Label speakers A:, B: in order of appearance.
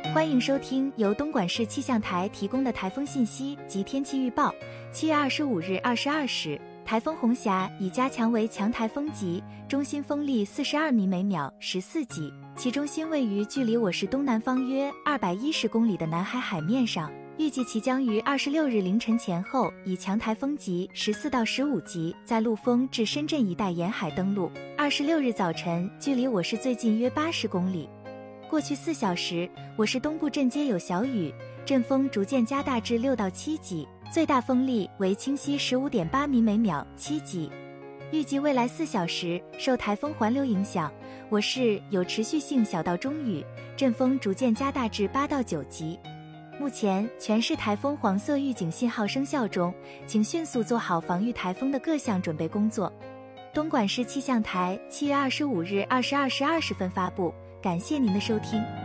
A: 欢迎收听由东莞市气象台提供的台风信息及天气预报。7月25日22时，台风红霞已加强为强台风级，中心风力42米每秒14级，其中心位于距离我市东南方约210公里的南海海面上。预计其将于26日凌晨前后以强台风级14到15级在陆丰至深圳一带沿海登陆。26日早晨距离我市最近约80公里。过去4小时，我市东部阵街有小雨，阵风逐渐加大至6到7级，最大风力为清晰 15.8 米每秒7级。预计未来4小时，受台风环流影响，我市有持续性小到中雨，阵风逐渐加大至8到9级。目前全市台风黄色预警信号生效中，请迅速做好防御台风的各项准备工作。东莞市气象台7月25日22时20分发布，感谢您的收听。